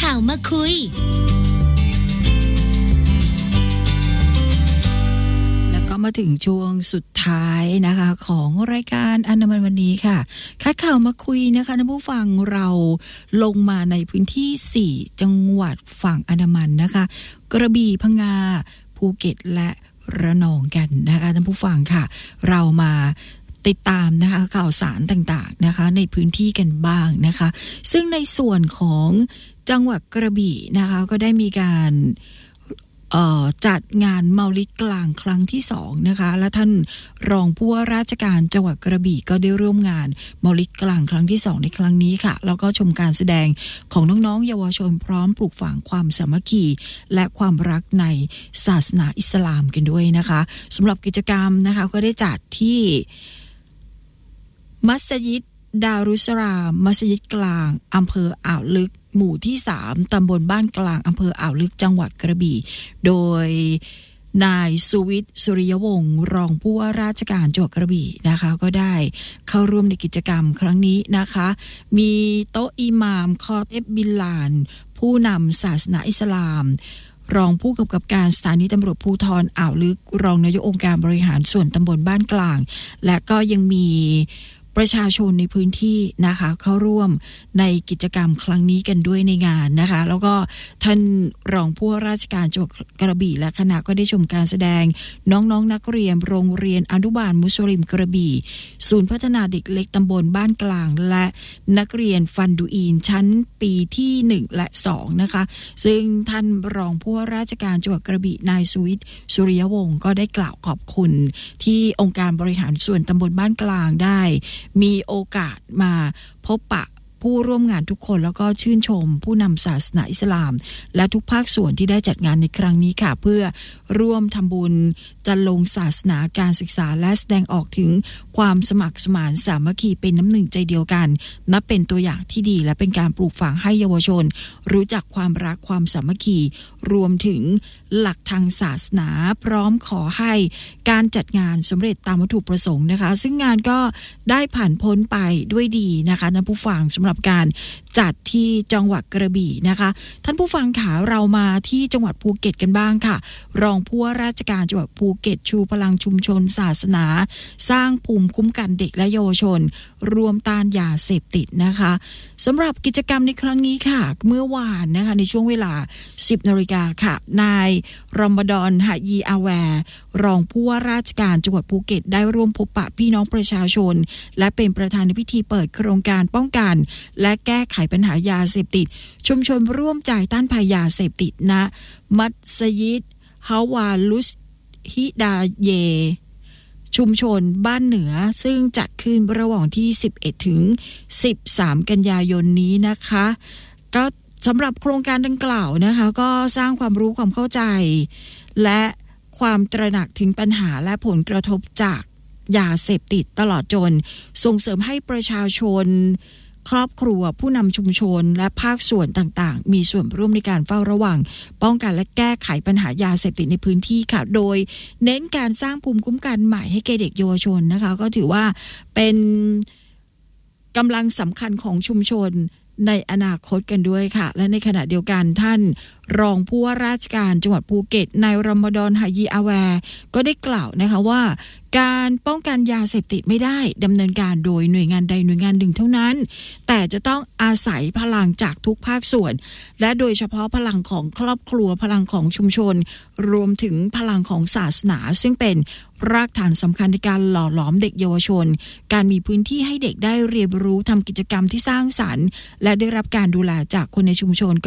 ข่าวมาคุยมาถึงช่วงสุดท้ายนะคะของรายการอันดามันวันนี้ค่ะคัดข่าวมาคุยนะคะท่านผู้ฟังเราลงมาในพื้นที่4จังหวัดฝั่งอันดามันนะคะกระบี่พังงาภูเก็ตและระนองกันนะคะท่านผู้ฟังค่ะเรามาติดตามนะคะข่าวสารต่างๆนะคะในพื้นที่กันบ้างนะคะซึ่งในส่วนของจังหวัดกระบี่นะคะก็ได้มีการจัดงานเมาลิดกลางครั้งที่2นะคะและท่านรองผู้ว่าราชการจังหวัดกระบี่ก็ได้ร่วมงานเมาลิดกลางครั้งที่2ในครั้งนี้ค่ะแล้วก็ชมการแสดงของน้องๆเยาวชนพร้อมปลูกฝังความสามัคคีและความรักในศาสนาอิสลามกันด้วยนะคะสำหรับกิจกรรมนะคะก็ได้จัดที่มัสยิดดารุสลามมัสยิดกลางอำเภออ่าวลึกหมู่ที่3ตำบลบ้านกลางอำเภออ่าวลึกจังหวัดกระบี่โดยนายสุวิทย์สุริยวงศ์รองผู้ว่าราชการจังหวัดกระบี่นะคะก็ได้เข้าร่วมในกิจกรรมครั้งนี้นะคะมีโต๊ะอิหม่ามคอเตฟบิลลานผู้นำศาสนาอิสลามรองผู้กำกับการสถานีตำรวจภูธรอ่าวลึกรองนายกองค์การบริหารส่วนตำบลบ้านกลางและก็ยังมีประชาชนในพื้นที่นะคะเข้าร่วมในกิจกรรมครั้งนี้กันด้วยในงานนะคะแล้วก็ท่านรองผู้ว่าราชการจังหวัดกระบี่และคณะก็ได้ชมการแสดงน้องๆนักเรียนโรงเรียนอนุบาลมุสลิมกระบี่ศูนย์พัฒนาเด็กเล็กตำบลบ้านกลางและนักเรียนฟันดูอีนชั้นปีที่1และ2นะคะซึ่งท่านรองผู้ว่าราชการจังหวัดกระบี่นายสุวิทย์สุริยวงศ์ก็ได้กล่าวขอบคุณที่องค์การบริหารส่วนตำบลบ้านกลางได้มีโอกาสมาพบปะผู้ร่วมงานทุกคนแล้วก็ชื่นชมผู้นำศาสนาอิสลามและทุกภาคส่วนที่ได้จัดงานในครั้งนี้ค่ะเพื่อร่วมทำบุญจัดลงศาสนาการศึกษาและแสดงออกถึงความสมัครสมานสามัคคีเป็นน้ำหนึ่งใจเดียวกันนับเป็นตัวอย่างที่ดีและเป็นการปลูกฝังให้เยาวชนรู้จักความรักความสามัคคีรวมถึงหลักทางศาสนาพร้อมขอให้การจัดงานสำเร็จตามวัตถุประสงค์นะคะซึ่งงานก็ได้ผ่านพ้นไปด้วยดีนะคะท่านผู้ฟังสำหรับการจัดที่จังหวัดกระบี่นะคะท่านผู้ฟังค่ะเรามาที่จังหวัดภูเก็ตกันบ้างค่ะรองผู้ว่าราชการจังหวัดภูเก็ตชูพลังชุมชนศาสนาสร้างภูมิคุ้มกันเด็กและเยาวชนรวมต้านยาเสพติดนะคะสำหรับกิจกรรมในครั้งนี้ค่ะเมื่อวานนะคะในช่วงเวลา 10 นาฬิกาค่ะนายรอมฎอนหะยีอาแวร์รองผู้ว่าราชการจังหวัดภูเก็ตได้ร่วมพบปะพี่น้องประชาชนและเป็นประธานในพิธีเปิดโครงการป้องกันและแก้ไขปัญหายาเสพติดชุมชนร่วมใจต้านภัยยาเสพติดณมัสยิดฮาวาลุสฮิดาเยชุมชนบ้านเหนือซึ่งจัดขึ้นระหว่างที่11ถึง13กันยายนนี้นะคะก็สำหรับโครงการดังกล่าวนะคะก็สร้างความรู้ความเข้าใจและความตระหนักถึงปัญหาและผลกระทบจากยาเสพติดตลอดจนส่งเสริมให้ประชาชนครอบครัวผู้นำชุมชนและภาคส่วนต่างๆมีส่วนร่วมในการเฝ้าระวังป้องกันและแก้ไขปัญหายาเสพติดในพื้นที่ค่ะโดยเน้นการสร้างภูมิคุ้มกันใหม่ให้แก่เด็กเยาวชนนะคะก็ถือว่าเป็นกำลังสำคัญของชุมชนในอนาคตกันด้วยค่ะและในขณะเดียวกันท่านรองผู้ว่าราชการจังหวัดภูเก็ตนายรอมฎอนหะยีอาแวร์ก็ได้กล่าวนะคะว่าการป้องกันยาเสพติดไม่ได้ดำเนินการโดยหน่วยงานใดหน่วยงานหนึ่งเท่านั้นแต่จะต้องอาศัยพลังจากทุกภาคส่วนและโดยเฉพาะพลังของครอบครัวพลังของชุมชนรวมถึงพลังของศาสนาซึ่งเป็นรากฐานสำคัญในการหล่อหลอมเด็กเยาวชนการมีพื้นที่ให้เด็กได้เรียนรู้ทำกิจกรรมที่สร้างสรรค์และได้รับการดูแลจากคนในชุมชน